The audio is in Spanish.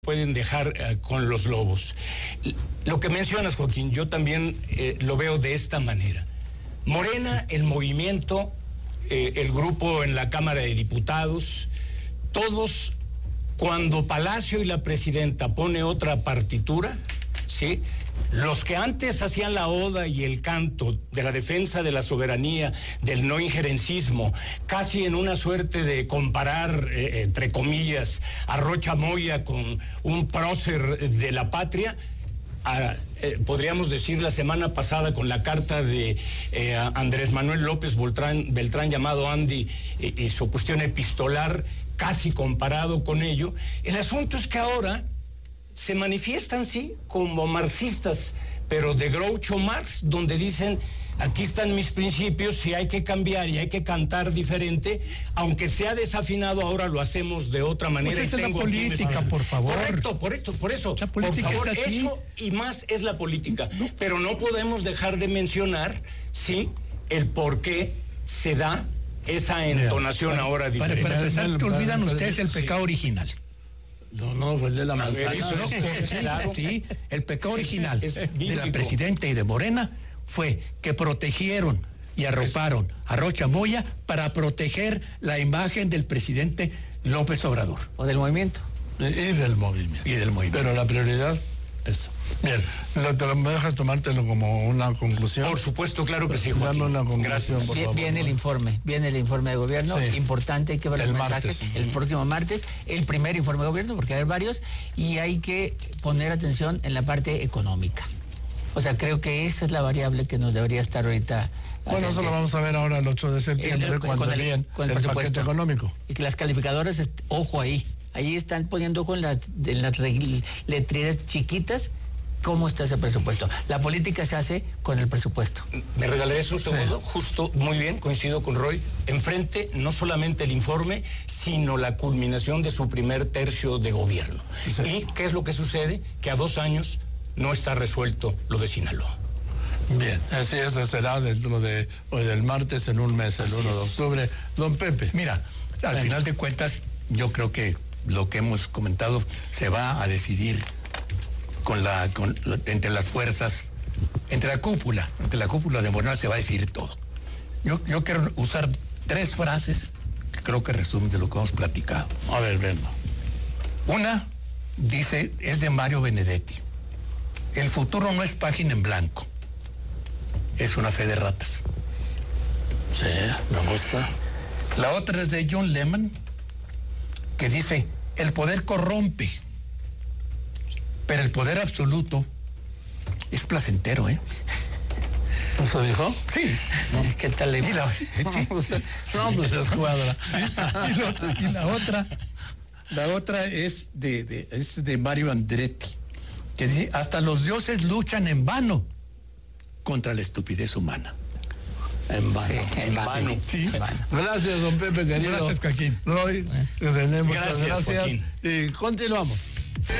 pueden dejar con los lobos. Lo que mencionas, Joaquín, yo también lo veo de esta manera. Morena, el movimiento, el grupo en la Cámara de Diputados, todos, cuando Palacio y la presidenta pone otra partitura, ¿sí?, los que antes hacían la oda y el canto de la defensa de la soberanía, del no injerencismo, casi en una suerte de comparar, entre comillas, a Rocha Moya con un prócer de la patria, podríamos decir la semana pasada con la carta de Andrés Manuel López Beltrán llamado Andy y su cuestión epistolar, casi comparado con ello. El asunto es que ahora se manifiestan, sí, como marxistas, pero de Groucho Marx, donde dicen, aquí están mis principios, si hay que cambiar y hay que cantar diferente, aunque sea desafinado, ahora lo hacemos de otra manera. Pues esa es la política, por favor. Correcto, por eso, la política, por favor, es así. Eso y más es la política, no. Pero no podemos dejar de mencionar, sí, el por qué se da esa entonación ahora diferente. Para empezar, te olvidan ustedes el pecado original. No, fue el de la manzana. Claro. Sí, el pecado original de la presidenta y de Morena fue que protegieron y arroparon a Rocha Moya para proteger la imagen del presidente López Obrador. O del movimiento. Y del movimiento. Pero la prioridad, eso. Bien, ¿me dejas tomártelo como una conclusión? Por supuesto, claro que sí, Joaquín. Dame una conclusión, por favor. Viene el informe de gobierno, sí. Importante, hay que ver los mensajes el próximo martes, el primer informe de gobierno, porque hay varios, y hay que poner atención en la parte económica. O sea, creo que esa es la variable que nos debería estar ahorita. Bueno, eso lo vamos a ver ahora el 8 de septiembre, cuando viene el paquete económico. Y que las calificadoras, ojo ahí están poniendo ojo en las letreras chiquitas. ¿Cómo está ese presupuesto? La política se hace con el presupuesto. ¿Me regalaré un segundo? Sí. Justo, muy bien, coincido con Roy. Enfrente, no solamente el informe, sino la culminación de su primer tercio de gobierno. Sí. ¿Y qué es lo que sucede? Que a 2 años no está resuelto lo de Sinaloa. Bien, así eso será dentro de hoy del martes, en un mes, el 1 de octubre. Don Pepe. Mira, al final de cuentas, yo creo que lo que hemos comentado se va a decidir entre las fuerzas, entre la cúpula de Morena se va a decidir todo. Yo quiero usar 3 frases que creo que resumen de lo que hemos platicado. A ver, venga. Una dice, es de Mario Benedetti: el futuro no es página en blanco, es una fe de ratas. Sí, me gusta. La otra es de John Lehman, que dice, el poder corrompe, pero el poder absoluto es placentero, ¿eh? ¿Eso dijo? Sí. No. ¿Qué tal? No, pues es cuadra. Y la otra es de Mario Andretti, que dice, hasta los dioses luchan en vano contra la estupidez humana. En vano. Sí, en vano. Sí. Gracias, don Pepe, querido. Gracias, Joaquín. Roy, René, muchas gracias. Joaquín. Y continuamos.